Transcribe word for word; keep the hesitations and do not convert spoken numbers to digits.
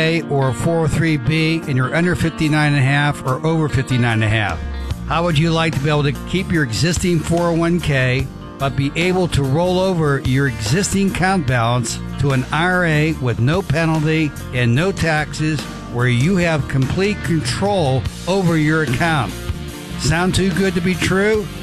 or a four oh three B and you're under fifty-nine and a half or over fifty-nine and a half. How would you like to be able to keep your existing four oh one k but be able to roll over your existing account balance to an I R A with no penalty and no taxes, where you have complete control over your account? Sound too good to be true?